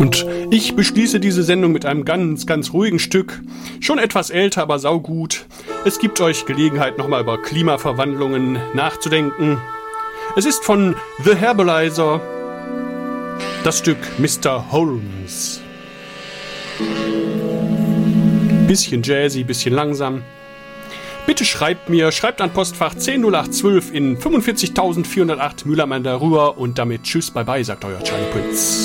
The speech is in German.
Und ich beschließe diese Sendung mit einem ganz, ganz ruhigen Stück. Schon etwas älter, aber saugut. Es gibt euch Gelegenheit, nochmal über Klimaverwandlungen nachzudenken. Es ist von The Herbalizer das Stück Mr. Holmes. Bisschen jazzy, bisschen langsam. Bitte schreibt an Postfach 10812 in 45.408 Mülheim an der Ruhr und damit tschüss, bye bye, sagt euer Charlie Prinz.